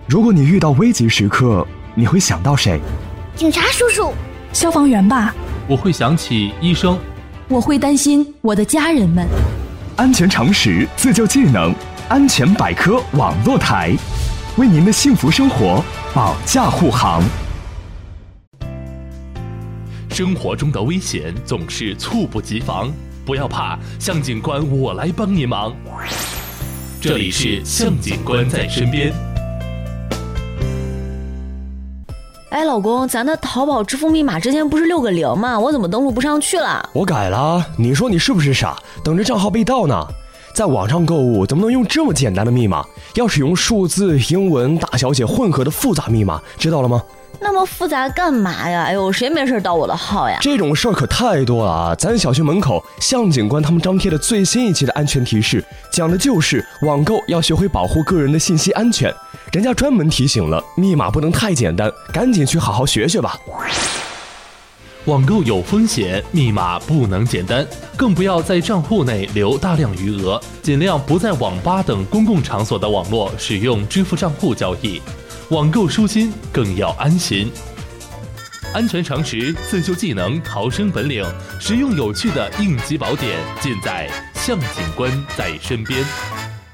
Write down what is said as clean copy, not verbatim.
如果你遇到危急时刻，你会想到谁？ 警察叔叔。 消防员吧。 我会想起医生。 我会担心我的家人们。 安全常识，自救技能，安全百科网络台，为您的幸福生活保驾护航。 生活中的危险总是猝不及防，不要怕，向警官我来帮你忙。这里是向警官在身边。 哎，老公，咱的淘宝支付密码之前不是6个0吗？我怎么登录不上去了？ 我改了，你说你是不是傻？等着账号被盗呢？在网上购物怎么能用这么简单的密码？要使用数字、英文、大小写混合的复杂密码，知道了吗？ 那么复杂干嘛呀？哎呦，谁没事盗我的号呀？ 这种事儿可太多了啊！咱小区门口向警官他们张贴的最新一期的安全提示，讲的就是网购要学会保护个人的信息安全。人家专门提醒了，密码不能太简单，赶紧去好好学学吧。 网购有风险，密码不能简单，更不要在账户内留大量余额，尽量不在网吧等公共场所的网络使用支付账户交易。网购舒心，更要安心。安全常识、自救技能、逃生本领，实用有趣的应急宝典，尽在向警官在身边。